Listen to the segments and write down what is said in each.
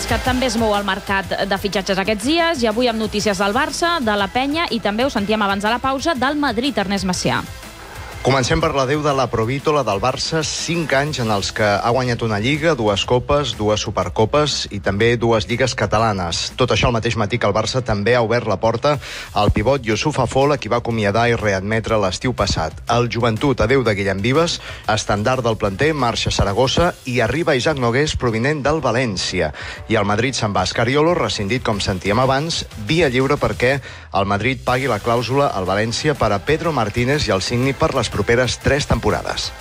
bàsquet també es mou al mercat de fitxatges aquests dies i avui amb notícies del Barça, de la Penya i també ho sentíem abans de la pausa del Madrid, Ernest Macià. Comencem per la Déu de la Provítola del Barça, 5 anys en els que ha guanyat una Lliga, 2 Copes, 2 Supercopes i també 2 Lligues catalanes. Tot això al mateix matí que el Barça també ha obert la porta al pivot Youssouf Afol, a qui va acomiadar i readmetre l'estiu passat. El Joventut, adeu de Guillem Vives, estandard del planter, marxa a Saragossa i arriba Isaac Nogués provinent del València. I el Madrid se'n va a Scariolo, rescindit com sentíem abans, via lliure perquè el Madrid pagui la clàusula al València per a Pedro Martínez i el signi per les properes 3 temporades.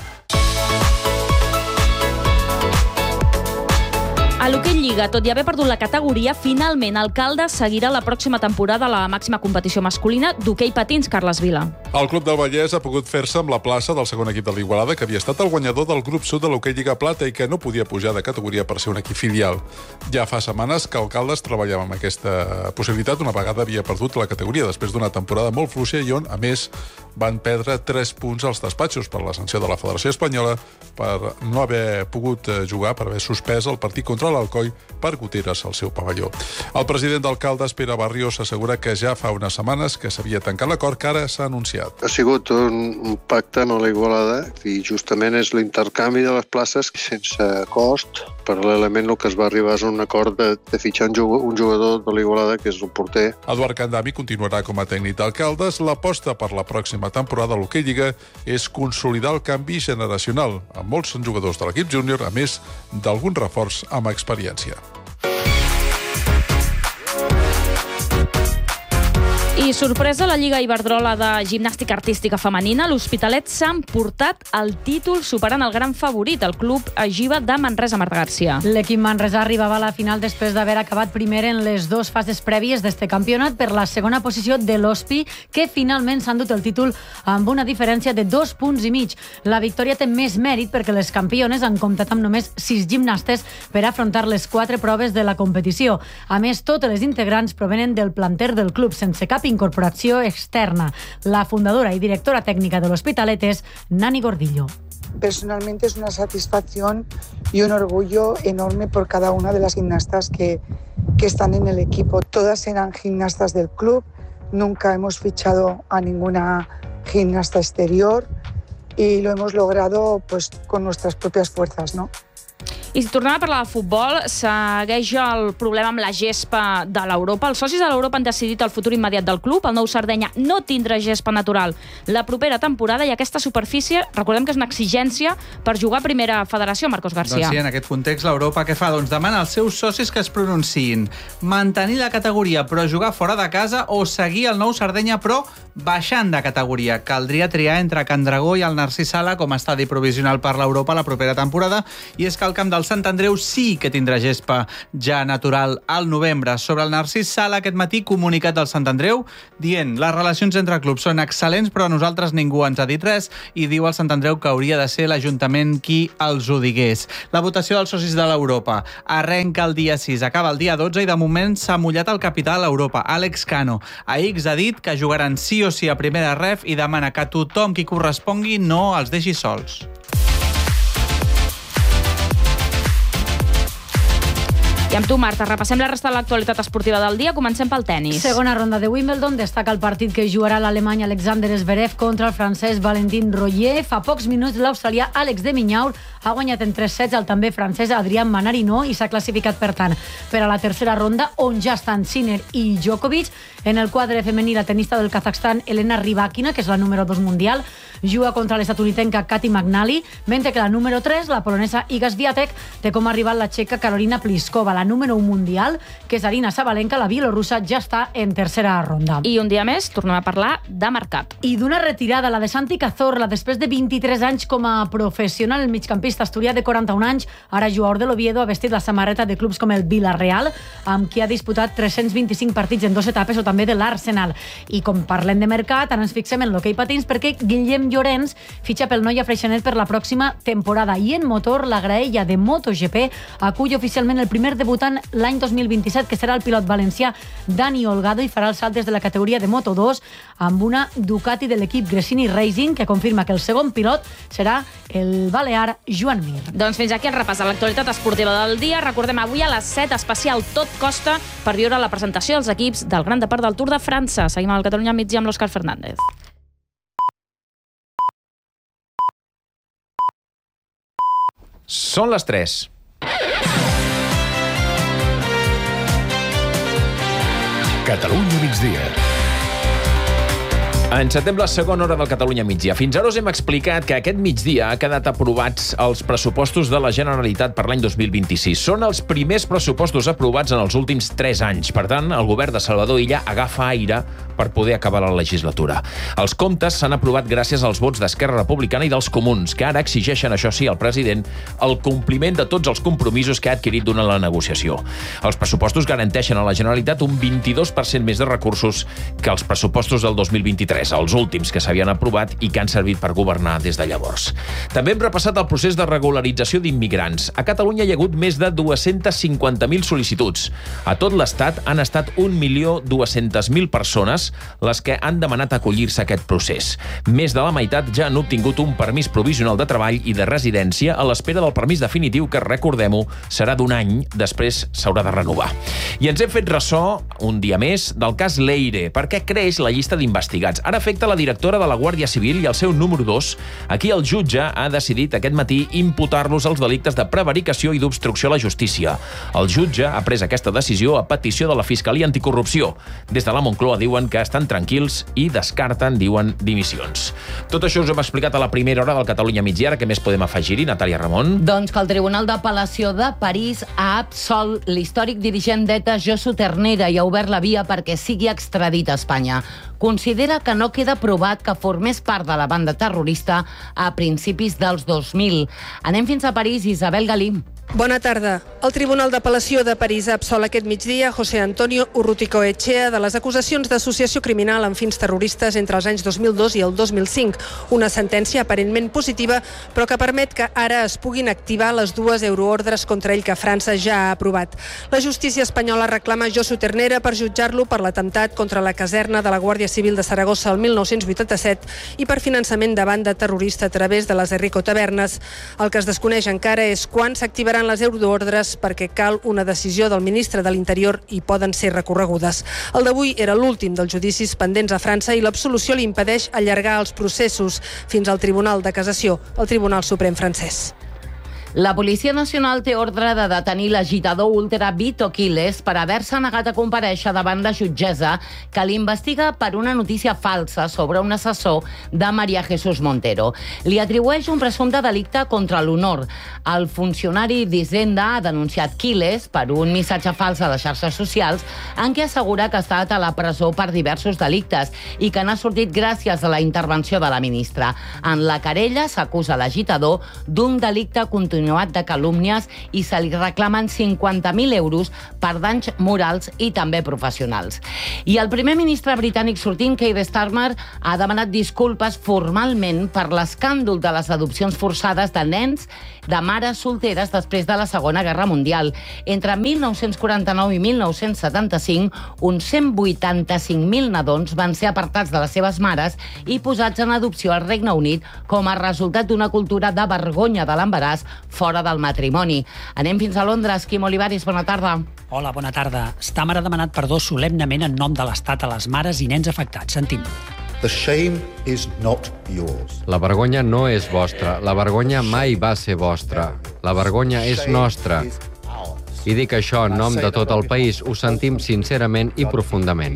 A l'hoquei Lliga, tot i haver perdut la categoria, finalment el Caldes seguirà la pròxima temporada a la màxima competició masculina d'hoquei patins, Carles Vila. El Club del Vallès ha pogut fer-se amb la plaça del segon equip de l'Igualada, que havia estat el guanyador del grup sud de l'hoquei Lliga Plata i que no podia pujar de categoria per ser un equip filial. Ja fa setmanes que el Caldes treballava amb aquesta possibilitat una vegada havia perdut la categoria després d'una temporada molt fluixa i on, a més, van perdre 3 punts als despatxos per la sanció de la Federació Espanyola per no haver pogut jugar, per haver suspès el partit contra l'Alcoi per goteres al seu pavelló. El president del Caldes, Pere Barrios, assegura que ja fa unes setmanes que s'havia tancat l'acord que ara s'ha anunciat. Ha sigut un pacte amb l'Igualada i justament és l'intercanvi de les places sense cost. Paral·lelament el que es va arribar és un acord de fitxar un jugador de l'Igualada, que és el porter. Eduard Candami continuarà com a tècnic del Caldes. L'aposta per la pròxima temporada a l'hoquei Lliga és consolidar el canvi generacional amb molts jugadors de l'equip júnior, a més d'algun reforç amb experiència. I sorpresa a la Lliga Iberdrola de gimnàstica artística femenina, l'Hospitalet s'ha emportat el títol superant el gran favorit, el club Agiva de Manresa, Marta Garcia. L'equip manresà arribava a la final després d'haver acabat primer en les 2 fases prèvies d'este campionat per la segona posició de l'Hospi, que finalment s'ha endut el títol amb una diferència de 2,5 punts. La victòria té més mèrit perquè les campiones han comptat amb només 6 gimnastes per afrontar les 4 proves de la competició. A més, totes les integrants provenen del planter del club, sense cap incorporació externa. La fundadora y directora técnica del Hospitalet es Nani Gordillo. Personalmente es una satisfacción y un orgullo enorme por cada una de las gimnastas que están en el equipo. Todas eran gimnastas del club, nunca hemos fichado a ninguna gimnasta exterior y lo hemos logrado pues con nuestras propias fuerzas, ¿no? I si tornem a parlar de futbol, segueix el problema amb la gespa de l'Europa. Els socis de l'Europa han decidit el futur immediat del club. El nou Sardenya no tindrà gespa natural la propera temporada i aquesta superfície, recordem que és una exigència per jugar a primera federació, Marcos García. Doncs sí, en aquest context l'Europa què fa? Doncs demana als seus socis que es pronunciïn. Mantenir la categoria però jugar fora de casa o seguir el nou Sardenya però baixant de categoria. Caldria triar entre Can Dragó i el Narcís Sala com a estadi provisional per l'Europa la propera temporada, i és que el camp del Sant Andreu sí que tindrà gespa ja natural al novembre. Sobre el Narcís Sala, aquest matí, comunicat del Sant Andreu dient: les relacions entre clubs són excel·lents, però a nosaltres ningú ens ha dit res, i diu al Sant Andreu que hauria de ser l'Ajuntament qui els ho digués. La votació dels socis de l'Europa arrenca el dia 6, acaba el dia 12 i de moment s'ha mullat el capità de l'Europa, Àlex Cano. A X ha dit que jugaran sí o sí a primera ref i demana que tothom qui correspongui no els deixi sols. I amb tu, Marta, repassem la resta de l'actualitat esportiva del dia. Comencem pel tenis. Segona ronda de Wimbledon, destaca el partit que jugarà l'alemany Alexander Zverev contra el francès Valentin Royer. Fa pocs minuts l'australià Àlex de Minaur ha guanyat en 3 sets el també francès Adrián Manarino i s'ha classificat, per tant, per a la tercera ronda, on ja estan Sinner i Djokovic. En el quadre femení, la tenista del Kazakhstan Elena Rybakina, que és la número 2 mundial, juga contra l'estatunidenca Kati Magnali, mentre que la número 3, la polonesa Iga Swiatek, té com a rival la txeca Karolina Pliskova. La número 1 mundial, que és Arina Sabalenka, la bielorrussa, ja està en tercera ronda. I un dia més tornem a parlar de mercat. I d'una retirada, la de Santi Cazorla, després de 23 anys com a professional, el migcampista asturià de 41 anys, ara jugador de l'Oviedo, ha vestit la samarreta de clubs com el Villarreal, amb qui ha disputat 325 partits en 2 etapes, o també de l'Arsenal. I com parlem de mercat, ara ens fixem en l'hoquei patins perquè Guillem Joan Llorenç fitxa pel Noia Freixenet per la pròxima temporada. I en motor, la graella de MotoGP acull oficialment el primer debutant l'any 2027, que serà el pilot valencià Dani Olgado, i farà el salt des de la categoria de Moto2 amb una Ducati de l'equip Gresini Racing, que confirma que el segon pilot serà el balear Joan Mir. Doncs fins aquí el repàs de l'actualitat esportiva del dia. Recordem, avui a les 7, especial Tot Costa, per viure la presentació dels equips del Gran Depart del Tour de França. Seguim al Catalunya Migdia amb l'Òscar Fernández. Són les 3. Catalunya migdia. Encetem la segona hora del Catalunya migdia. Fins ara us hem explicat que aquest migdia ha quedat aprovats els pressupostos de la Generalitat per l'any 2026. Són els primers pressupostos aprovats en els últims 3 anys. Per tant, el govern de Salvador Illa agafa aire per poder acabar la legislatura. Els comptes s'han aprovat gràcies als vots d'Esquerra Republicana i dels Comuns, que ara exigeixen, això sí, al president, el compliment de tots els compromisos que ha adquirit durant la negociació. Els pressupostos garanteixen a la Generalitat un 22% més de recursos que els pressupostos del 2023, els últims que s'havien aprovat i que han servit per governar des de llavors. També hem repassat el procés de regularització d'immigrants. A Catalunya hi ha hagut més de 250.000 sol·licituds. A tot l'Estat han estat 1.200.000 persones les que han demanat acollir-se a aquest procés. Més de la meitat ja han obtingut un permís provisional de treball i de residència a l'espera del permís definitiu, que, recordem-ho, serà d'1 any, després s'haurà de renovar. I ens hem fet ressò, un dia més, del cas Leire, perquè creix la llista d'investigats. Ara afecta la directora de la Guàrdia Civil i el seu número 2. Aquí el jutge ha decidit aquest matí imputar-los els delictes de prevaricació i d'obstrucció a la justícia. El jutge ha pres aquesta decisió a petició de la Fiscalia Anticorrupció. Des de la Moncloa diuen que estan tranquils i descarten, diuen, dimissions. Tot això us hem explicat a la primera hora del Catalunya migdia. Ara què més podem afegir-hi, Natàlia Ramon? Doncs que el Tribunal d'Apel·lació de París ha absolt l'històric dirigent d'ETA Josu Ternera i ha obert la via perquè sigui extradit a Espanya. Considera que no queda provat que formés part de la banda terrorista a principis dels 2000. Anem fins a París, Isabel Galí. Bona tarda. El Tribunal d'Apel·lació de París ha absolt aquest migdia José Antonio Urruticoechea de les acusacions d'associació criminal amb fins terroristes entre els anys 2002 i el 2005. Una sentència aparentment positiva, però que permet que ara es puguin activar les 2 euroordres contra ell que França ja ha aprovat. La justícia espanyola reclama Josu Ternera per jutjar-lo per l'atemptat contra la caserna de la Guàrdia Civil de Saragossa el 1987 i per finançament de banda terrorista a través de les Errico Tavernes. El que es desconeix encara és quan s'activaran les euroordres, perquè cal una decisió del ministre de l'Interior i poden ser recorregudes. El d'avui era l'últim dels judicis pendents a França i l'absolució li impedeix allargar els processos fins al Tribunal de Cassació, el Tribunal Suprem francès. La Policia Nacional té ordre de detenir l'agitador ultra Vito Quiles per haver-se negat a comparèixer davant la jutgessa que l'investiga per una notícia falsa sobre un assessor de María Jesús Montero. Li atribueix un presumpte delicte contra l'honor. El funcionari d'Hisenda ha denunciat Quiles per un missatge fals a les xarxes socials en què assegura que ha estat a la presó per diversos delictes i que n'ha sortit gràcies a la intervenció de la ministra. En la querella s'acusa l'agitador d'un delicte continuat de calúmnies i se li reclamen 50.000 euros per danys morals i també professionals. I el primer ministre britànic sortint, Keir Starmer, ha demanat disculpes formalment per l'escàndol de les adopcions forçades de nens de mares solteres després de la Segona Guerra Mundial. Entre 1949 i 1975, uns 185.000 nadons van ser apartats de les seves mares i posats en adopció al Regne Unit com a resultat d'una cultura de vergonya de l'embaràs fora del matrimoni. Anem fins a Londres. Quim Olivares, bona tarda. Hola, bona tarda. Starmer ha demanat perdó solemnement en nom de l'Estat a les mares i nens afectats. Sentim. The shame is not yours. La vergonya no és vostra. La vergonya mai va ser vostra. La vergonya és nostra. I dic això en nom de tot el país. Ho sentim sincerament i profundament.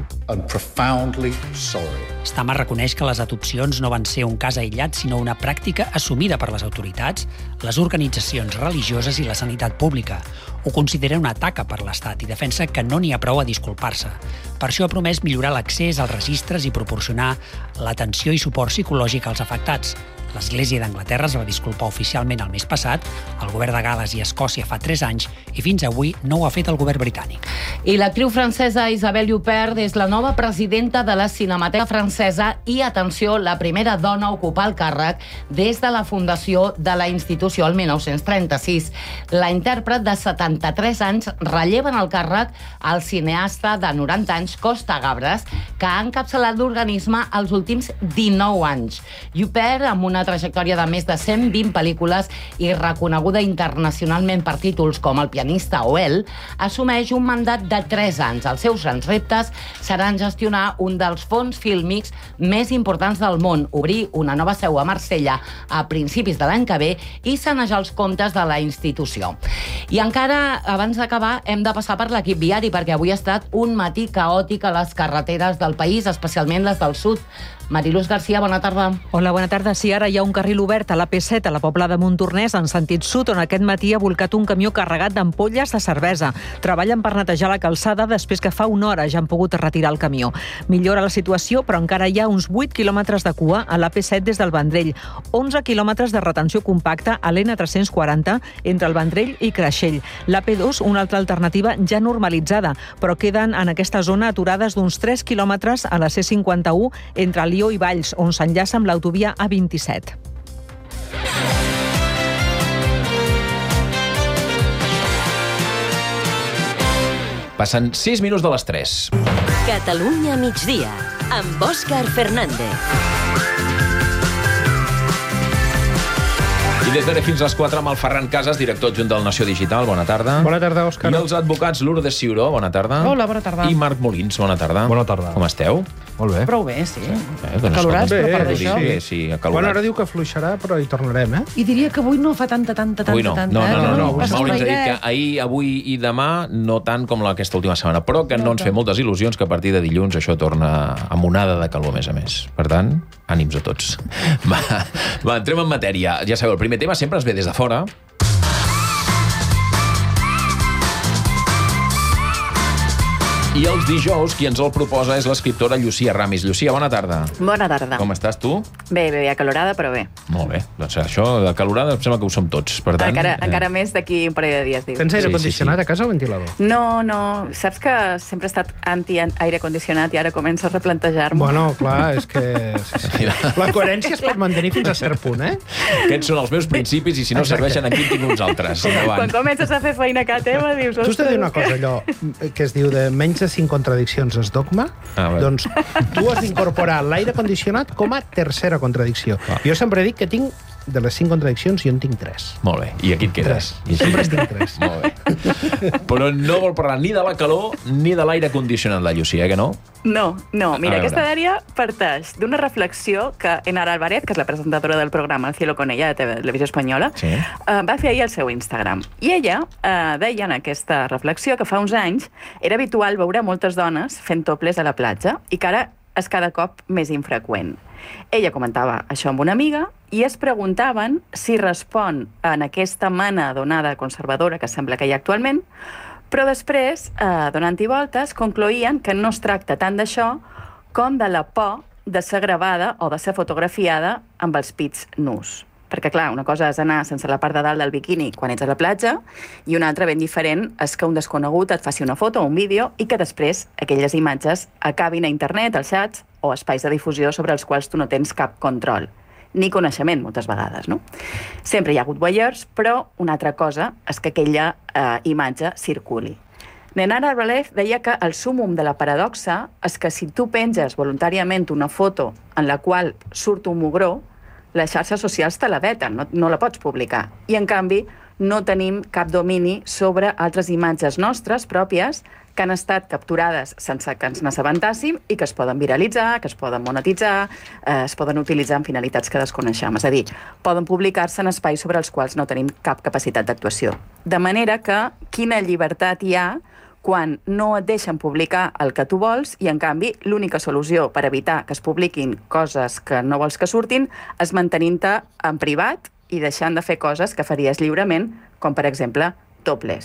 Starmer reconeix que les adopcions no van ser un cas aïllat, sinó una pràctica assumida per les autoritats, les organitzacions religioses i la sanitat pública. Ho considera una taca per l'Estat i defensa que no n'hi ha prou a disculpar-se. Per això ha promès millorar l'accés als registres i proporcionar l'atenció i suport psicològic als afectats. L'Església d'Anglaterra es va disculpar oficialment el mes passat, el govern de Gal·les i Escòcia fa 3 anys, i fins avui no ho ha fet el govern britànic. I l'actriu francesa Isabelle Huppert és la nova presidenta de la Cinemateca Francesa i, atenció, la primera dona a ocupar el càrrec des de la fundació de la institució el 1936. La intèrpret de 73 anys relleva en el càrrec el cineasta de 90 anys, Costa Gabras, que ha encapçalat l'organisme els últims 19 anys. Huppert, amb una trajectòria de més de 120 pel·lícules i reconeguda internacionalment per títols com El pianista o Elle, assumeix un mandat de 3 anys. Els seus grans reptes seran gestionar un dels fons fílmics més importants del món, obrir una nova seu a Marsella a principis de l'any que ve i sanejar els comptes de la institució. I encara, abans d'acabar, hem de passar per l'equip viari, perquè avui ha estat un matí caòtic a les carreteres del país, especialment les del sud. Mariluz García, bona tarda. Hola, bona tarda. Sí, ara hi ha un carril obert a l'AP7 a la Pobla de Montornès en sentit sud, on aquest matí ha volcat un camió carregat d'ampolles de cervesa. Treballen per netejar la calçada després que fa una hora ja han pogut retirar el camió. Millora la situació, però encara hi ha uns 8 quilòmetres de cua a l'AP7 des del Vendrell, 11 quilòmetres de retenció compacta a l'N340 entre el Vendrell i Creixell. L'AP2, una altra alternativa ja normalitzada, però queden en aquesta zona aturades d'uns 3 quilòmetres a la C51 entre Alió i Valls, on s'enllaça amb l'autovia A27. Passen 6 minuts de les 3. Catalunya migdia, amb Òscar Fernández. I des d'ara fins a les 4 amb el Ferran Casas, director adjunt del Nació Digital. Bona tarda. Bona tarda, Òscar. I els advocats Lourdes Ciuró, bona tarda. Hola, bona tarda. I Marc Molins, bona tarda. Bona tarda. Com esteu? Molt bé. Prou bé, sí. Acalorats, però per d'això. Sí, acalorats. Bueno, ara diu que fluixarà, però hi tornarem, eh? I diria que avui no fa tanta, Avui no. No. Molins ha dit que ahir, avui i demà no tant com aquesta última setmana, però que no ens fem moltes il·lusions que a partir de dilluns això torna amb onada de calor, a més a més. Per tant, ànims a tots. Va, entrem en matèria. Ja sabeu, el primer tema sempre es ve des de fora. I els dijous qui ens el proposa és l'escriptora Llucia Ramis. Llucia, bona tarda. Bona tarda. Com estàs tu? Bé, acalorada, però bé. Molt bé. Doncs això, d'acalorada, em sembla que ho som tots. Per tant, encara més d'aquí un parell de dies, diu. Tens aire condicionat a casa o ventilador? No. Saps que sempre he estat anti-aire condicionat i ara començo a replantejar-m'ho. Bueno, clar, és que... Sí. La coherència es pot mantenir fins a cert punt, eh? Aquests són els meus principis i si no serveixen aquí tinc uns altres. Quan comences a fer feina a teva, dius... Tu has de dir una cosa, allò que es diu de menys de 5 contradiccions és dogma, doncs tu has d'incorporar l'aire condicionat com a tercera contradicció. Jo sempre dic que tinc de les 5 contradiccions jo en tinc 3. Molt bé, i aquí et quedes. Sempre en tinc 3. Molt bé. Però no vol parlar ni de la calor ni de l'aire condicionat, la Llucia, que no? No. Mira, aquesta dèria parteix d'una reflexió que Enara Álvarez, que és la presentadora del programa El cielo con ella, de Televisió Espanyola, va fer ahir al seu Instagram. I ella deia en aquesta reflexió que fa uns anys era habitual veure moltes dones fent topless a la platja i que ara és cada cop més infreqüent. Ella comentava això amb una amiga i es preguntaven si respon en aquesta mena d'onada conservadora que sembla que hi ha actualment, però després, donant-hi voltes, concloïen que no es tracta tant d'això com de la por de ser gravada o de ser fotografiada amb els pits nus. Perquè, clar, una cosa és anar sense la part de dalt del biquini quan ets a la platja i una altra ben diferent és que un desconegut et faci una foto o un vídeo i que després aquelles imatges acabin a internet, als xats o espais de difusió sobre els quals tu no tens cap control, ni coneixement, moltes vegades, no? Sempre hi ha hagut voyeurs, però una altra cosa és que aquella imatge circuli. Nenara Álvarez deia que el súmmum de la paradoxa és que si tu penges voluntàriament una foto en la qual surt un mugró, les xarxes socials te la veten, no la pots publicar. I, en canvi, no tenim cap domini sobre altres imatges nostres pròpies que han estat capturades sense que ens n'assabentàssim i que es poden viralitzar, que es poden monetitzar, es poden utilitzar en finalitats que desconeixem. És a dir, poden publicar-se en espais sobre els quals no tenim cap capacitat d'actuació. De manera que quina llibertat hi ha quan no et deixen publicar el que tu vols i, en canvi, l'única solució per evitar que es publiquin coses que no vols que surtin és mantenint-te en privat i deixant de fer coses que faries lliurement, com, per exemple, topless.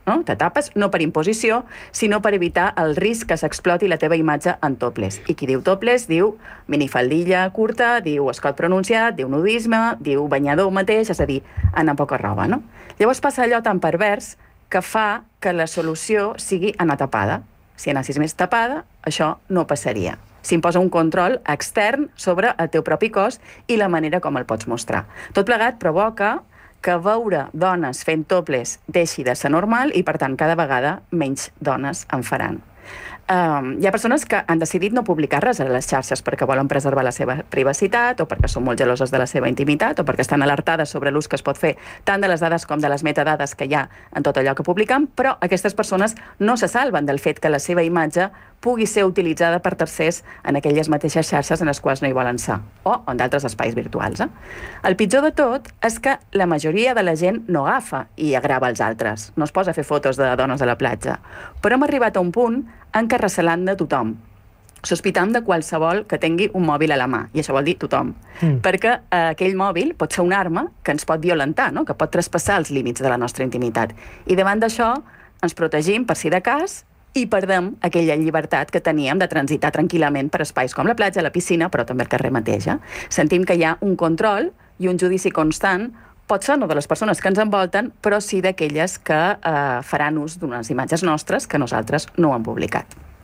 no? Te tapes no per imposició, sinó per evitar el risc que s'exploti la teva imatge en topless. I qui diu topless diu minifaldilla curta, diu escot pronunciat, diu nudisme, diu banyador mateix, és a dir, anar poca roba, no? Llavors passa allò tan pervers que fa que la solució sigui anar tapada. Si anessis més tapada, això no passaria. S'imposa un control extern sobre el teu propi cos i la manera com el pots mostrar. Tot plegat provoca que veure dones fent topless deixi de ser normal i, per tant, cada vegada menys dones en faran. Hi ha persones que han decidit no publicar res a les xarxes perquè volen preservar la seva privacitat o perquè són molt geloses de la seva intimitat o perquè estan alertades sobre l'ús que es pot fer tant de les dades com de les metadades que hi ha en tot allò que publiquen, però aquestes persones no se salven del fet que la seva imatge pugui ser utilitzada per tercers en aquelles mateixes xarxes en les quals no hi volen ser, o en d'altres espais virtuals. El pitjor de tot és que la majoria de la gent no agafa i agrava els altres, no es posa a fer fotos de dones a la platja, però hem arribat a un punt en què recelant de tothom, sospitant de qualsevol que tingui un mòbil a la mà, i això vol dir tothom, perquè aquell mòbil pot ser una arma que ens pot violentar, no? Que pot traspassar els límits de la nostra intimitat. I davant d'això ens protegim per si de cas i perdem aquella llibertat que teníem de transitar tranquil·lament per espais com la platja, la piscina, però també el carrer mateix. Sentim que hi ha un control i un judici constant, pot ser no de les persones que ens envolten, però sí d'aquelles que faran ús d'unes imatges nostres que nosaltres no hem publicat.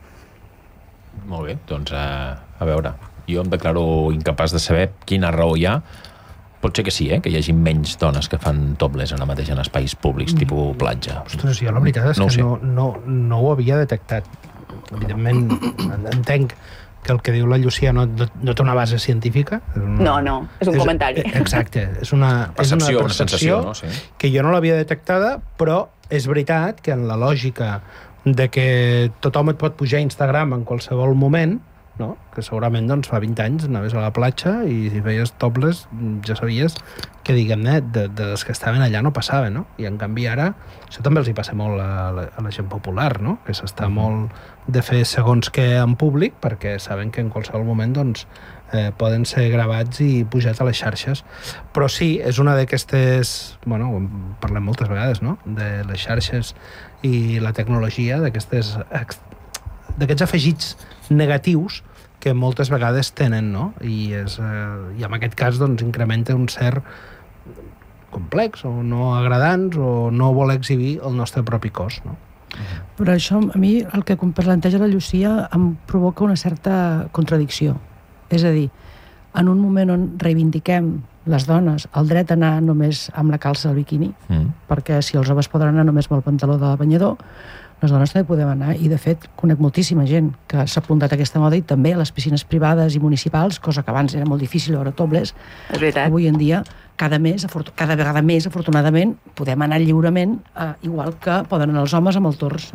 Molt bé, doncs a veure, jo em declaro incapaç de saber quina raó hi ha. Pot ser que sí, que hi hagi menys dones que fan topless ara mateix en espais públics, tipus platja. Ostres, jo la veritat és que no ho havia detectat. Evidentment, entenc que el que diu la Llucia no té una base científica. No, és un comentari. Exacte, és una percepció que jo no l'havia detectada, però és veritat que en la lògica de que tothom et pot pujar a Instagram en qualsevol moment, no? Que segurament fa 20 anys anaves a la platja i si feies topless ja sabies que, diguem-ne, de les que estaven allà no passava, no? I en canvi ara, això també els hi passa molt a la gent popular, no? Que s'està molt de fer segons què en públic perquè saben que en qualsevol moment poden ser gravats i pujats a les xarxes. Però sí, és una d'aquestes... Bueno, parlem moltes vegades, no? De les xarxes i la tecnologia, d'aquests afegits negatius que moltes vegades tenen, no? I en aquest cas incrementa un cert complex o no agradants o no voler exhibir el nostre propi cos, no? Però això, a mi, el que planteja la Llucia em provoca una certa contradicció. És a dir, en un moment on reivindiquem les dones el dret a anar només amb la calça del biquini, perquè si els homes poden anar només amb el pantaló de banyador, les dones també podem anar, i de fet conec moltíssima gent que s'ha apuntat a aquesta moda i també a les piscines privades i municipals, cosa que abans era molt difícil veure topless. És veritat. Avui en dia, cada vegada més, afortunadament, podem anar lliurement, igual que poden anar els homes amb el tors,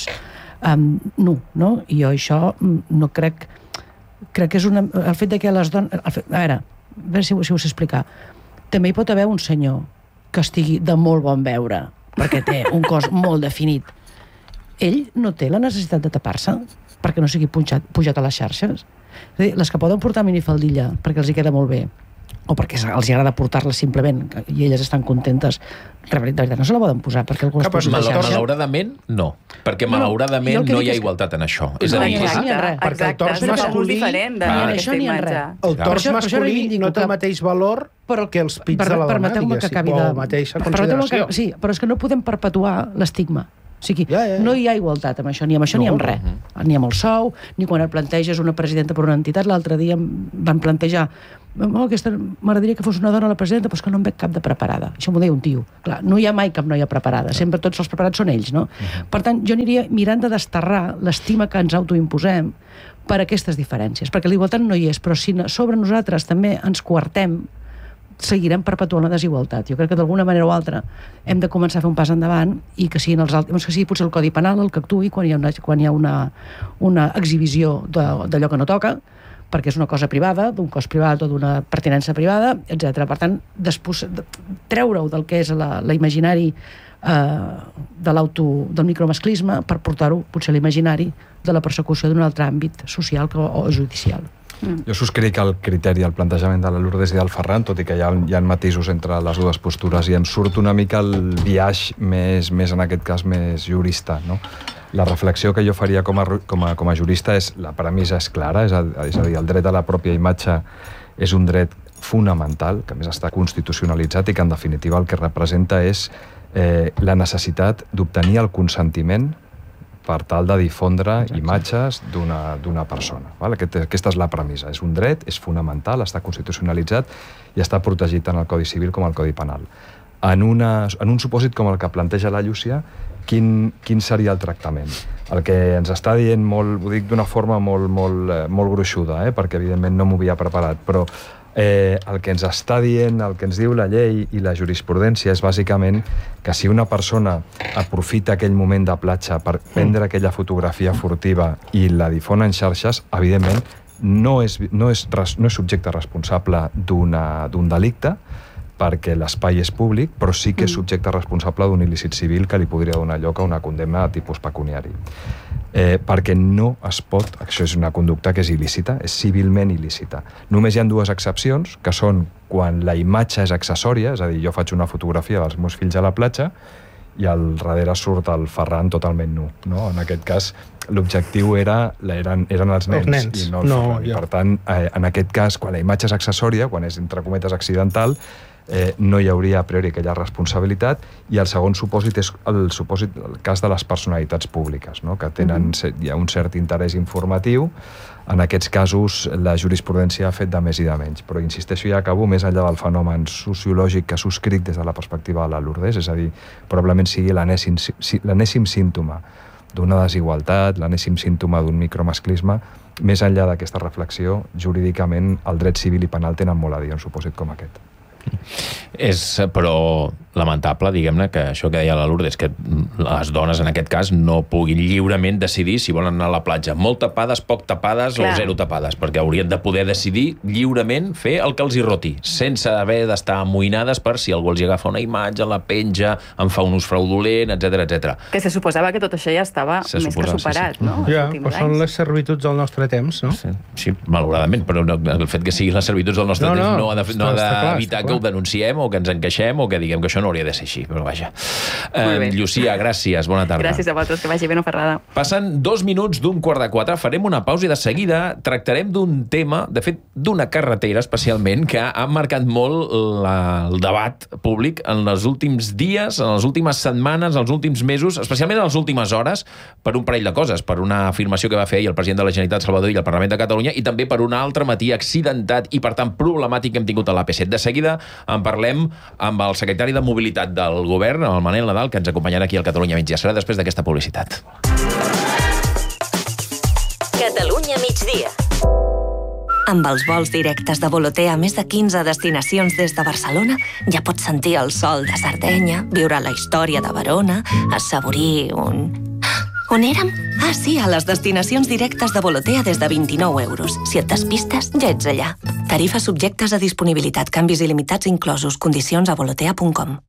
nu, no? I jo això no crec que és el fet de que les dones... A veure si ho sé explicar. També hi pot haver un senyor que estigui de molt bon veure, perquè té un cos molt definit. Ell no té la necessitat de tapar-se perquè no sigui pujat a les xarxes. És a dir, les que poden portar minifaldilla perquè els hi queda molt bé o perquè els agrada portar-la simplement i elles estan contentes, de veritat no se la poden posar perquè algú es posa a la xarxa. Malauradament no, perquè malauradament no hi ha igualtat en això. És a dir, perquè el tors masculí el tors masculí no té el mateix valor que els pits de la dona, diguéssim, o la mateixa consideració. Sí, però és que no podem perpetuar l'estigma. O sigui, no hi ha igualtat amb això, ni amb res. Ni amb el sou, ni quan et planteges una presidenta per una entitat. L'altre dia van plantejar m'agradaria que fos una dona la presidenta, però és que no em veig cap de preparada. Això m'ho deia un tio. Clar, no hi ha mai cap noia preparada. Sempre tots els preparats són ells, no? Per tant, jo aniria mirant de desterrar l'estima que ens autoimposem per aquestes diferències, perquè la igualtat no hi és, però si sobre nosaltres també ens coartem, seguirem perpetuant la desigualtat. Jo crec que d'alguna manera o altra hem de començar a fer un pas endavant i que sigui potser el Codi Penal el que actuï quan hi ha una exhibició d'allò que no toca, perquè és una cosa privada, d'un cos privat o d'una pertinença privada, etc. Per tant, treure-ho del que és l'imaginari del micromasclisme per portar-ho potser a l'imaginari de la persecució d'un altre àmbit social o judicial. Jo subscric el criteri, el plantejament de la Lourdes i del Ferran, tot i que hi ha matisos entre les dues postures, i em surt una mica el biaix més en aquest cas, més jurista, no? La reflexió que jo faria com a jurista és, la premissa és clara, és a dir, el dret a la pròpia imatge és un dret fonamental, que a més està constitucionalitzat i que en definitiva el que representa és la necessitat d'obtenir el consentiment per tal de difondre imatges d'una persona. Aquesta és la premissa. És un dret, és fonamental, està constitucionalitzat i està protegit tant al Codi Civil com al Codi Penal. En un supòsit com el que planteja la Llúcia, quin seria el tractament? El que ens està dient, ho dic d'una forma molt gruixuda, perquè evidentment no m'ho havia preparat, però el que ens està dient, el que ens diu la llei i la jurisprudència és bàsicament que si una persona aprofita aquell moment de platja per prendre aquella fotografia furtiva i la difon en xarxes, evidentment no és subjecte responsable d'un delicte, perquè l'espai és públic, però sí que és subjecte responsable d'un il·lícit civil que li podria donar lloc a una condemna de tipus pecuniari. Perquè no es pot, això és una conducta que és il·lícita, és civilment il·lícita. Només hi ha dues excepcions, que són quan la imatge és accessòria, és a dir, jo faig una fotografia dels meus fills a la platja i al darrere surt el Ferran totalment nu. En aquest cas, l'objectiu eren els nens i no el Ferran. Per tant, en aquest cas, quan la imatge és accessòria, quan és, entre cometes, accidental, no hi hauria a priori aquella responsabilitat, i el segon supòsit és el cas de les personalitats públiques, que hi ha un cert interès informatiu. En aquests casos la jurisprudència ha fet de més i de menys, però insisteixo i acabo, més enllà del fenomen sociològic que subscric des de la perspectiva de la Lourdes, és a dir, probablement sigui l'enèsim símptoma d'una desigualtat, l'enèsim símptoma d'un micromasclisme. Més enllà d'aquesta reflexió, jurídicament el dret civil i penal tenen molt a dir en un supòsit com aquest. És, però, lamentable, diguem-ne, que això que deia la Lourdes, que les dones, en aquest cas, no puguin lliurement decidir si volen anar a la platja. Molt tapades, poc tapades o zero tapades, perquè haurien de poder decidir lliurement fer el que els hi roti, sense haver d'estar amoïnades per si algú els hi agafa una imatge, la penja, en fa un ús fraudulent, etc. Que se suposava que tot això ja estava més que superat, no? Ja, però són les servituds del nostre temps, no? Sí, malauradament, però el fet que siguin les servituds del nostre temps no ha d'evitar que ho denunciem o que ens encaixem o que diguem que això no hauria de ser així, però vaja. Llucia, gràcies, bona tarda. Gràcies a vosaltres, que vagi ben oferrada. Passen 2 minuts d'3:15, farem una pausa i de seguida tractarem d'un tema, de fet, d'una carretera especialment, que ha marcat molt el debat públic en els últims dies, en les últimes setmanes, en els últims mesos, especialment en les últimes hores, per un parell de coses, per una afirmació que va fer ahir el president de la Generalitat, Salvador Illa, al Parlament de Catalunya, i també per un altre matí accidentat i, per tant, problemàtic que hem tingut a l'AP7. De seguida en parlem amb el secretari de Mobilitat del Govern, el Manel Nadal, que ens acompanyarà aquí al Catalunya Migdia. Serà després d'aquesta publicitat. Catalunya Migdia. Amb els vols directes de Volotea a més de 15 destinacions des de Barcelona, ja pots sentir el sol de Sardenya, viure la història de Verona, assaborir un... On érem? Ah, sí, a les destinacions directes de Volotea des de 29 euros. Si et despistes, ja ets allà. Tarifes subjectes a disponibilitat, canvis il·limitats inclosos, condicions a volotea.com.